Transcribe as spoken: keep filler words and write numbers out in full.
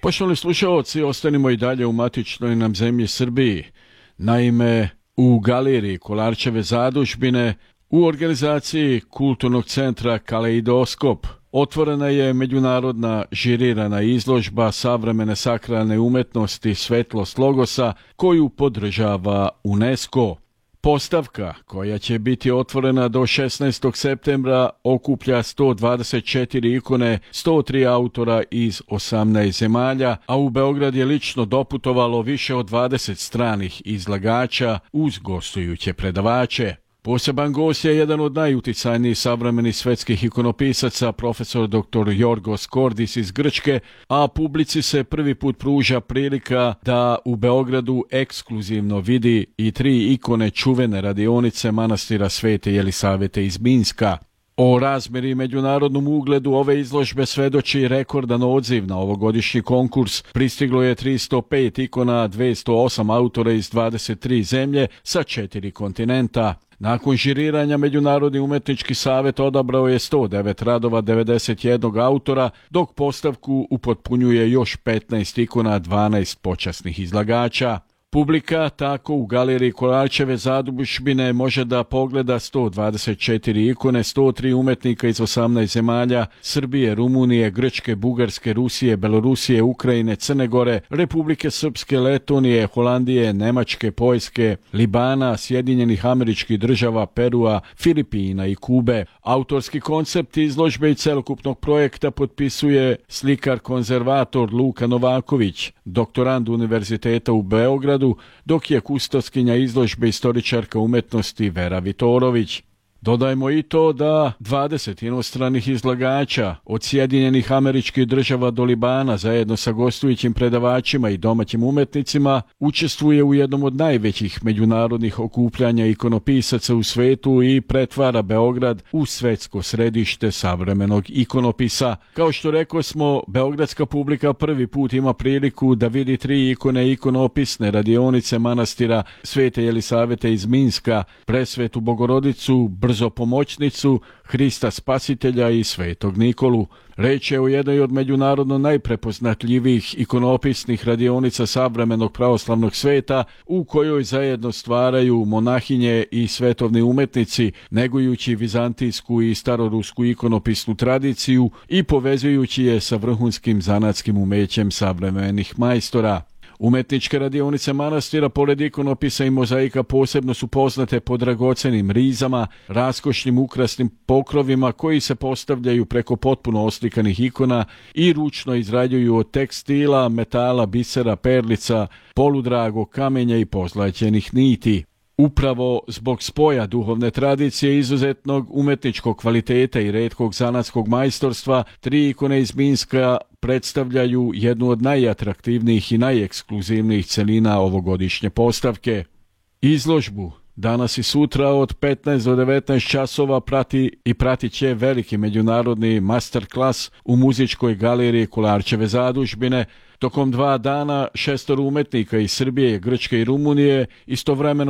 Poštovani slušaoci, ostanimo i dalje u matičnoj nam zemlji Srbiji. Naime, u galeriji Kolarčeve zadužbine u organizaciji Kulturnog centra Kaleidoskop otvorena je međunarodna žirirana izložba savremene sakralne umetnosti Svetlost Logosa koju podržava UNESCO. Postavka, koja će biti otvorena do šesnaestog septembra, okuplja sto dvadeset četiri ikone, sto tri autora iz osamnaest zemalja, a u Beograd je lično doputovalo više od dvadeset stranih izlagača uz gostujuće predavače. Poseban gost je jedan od najuticajnijih savremenih svetskih ikonopisaca, profesor doktor Jorgos Kordis iz Grčke, a publici se prvi put pruža prilika da u Beogradu ekskluzivno vidi i tri ikone čuvene radionice manastira Svete Jelisavete iz Minska. O razmjeri i međunarodnom ugledu ove izložbe svedoči rekordan odziv na ovogodišnji konkurs. Pristiglo je tristo pet ikona, dvesta osam autora iz dvadeset tri zemlje sa četiri kontinenta. Nakon žiriranja Međunarodni umetnički savjet odabrao je sto devet radova devedeset jednog autora, dok postavku upotpunjuje još petnaest ikona, dvanaest počasnih izlagača. Publika tako u galeriji Kolarčeve zadužbine može da pogleda sto dvadeset četiri ikone, sto tri umetnika iz osamnaest zemalja, Srbije, Rumunije, Grčke, Bugarske, Rusije, Belorusije, Ukrajine, Crne Gore, Republike Srpske, Letonije, Holandije, Nemačke, Poljske, Libana, Sjedinjenih Američkih Država, Perua, Filipina i Kube. Autorski koncept izložbe i celokupnog projekta potpisuje slikar-konzervator Luka Novaković, doktorand Univerziteta u Beogradu, dok je kustoskinja izložbe istoričarka umetnosti Vera Vitorović. Dodajmo i to da dvadeset inostranih izlagača od Sjedinjenih Američkih Država do Libana zajedno sa gostujućim predavačima i domaćim umetnicima učestvuje u jednom od najvećih međunarodnih okupljanja ikonopisaca u svetu i pretvara Beograd u svetsko središte savremenog ikonopisa. Kao što rekao smo, beogradska publika prvi put ima priliku da vidi tri ikone ikonopisne radionice manastira Svete Jelisavete iz Minska, Presvetu Bogorodicu, Brzopomoćnicu, Hrista Spasitelja i Svetog Nikolu. Reč je o jednoj od međunarodno najprepoznatljivijih ikonopisnih radionica savremenog pravoslavnog sveta, u kojoj zajedno stvaraju monahinje i svetovni umetnici, negujući vizantijsku i starorusku ikonopisnu tradiciju i povezujući je sa vrhunskim zanatskim umećem savremenih majstora. Umetničke radionice manastira, pored ikonopisa i mozaika, posebno su poznate po dragocenim rizama, raskošnim ukrasnim pokrovima koji se postavljaju preko potpuno oslikanih ikona i ručno izrađuju od tekstila, metala, bisera, perlica, poludragog kamenja i pozlaćenih niti. Upravo zbog spoja duhovne tradicije, izuzetnog umetničkog kvaliteta i retkog zanatskog majstorstva, tri ikone iz Minska predstavljaju jednu od najatraktivnijih i najekskluzivnijih celina ovogodišnje postavke. Izložbu danas i sutra od petnaest do devetnaest časova prati i pratit će veliki međunarodni masterclass u muzičkoj galeriji Kolarčeve zadužbine. Tokom dva dana šestor umetnika iz Srbije, Grčke i Rumunije istovremeno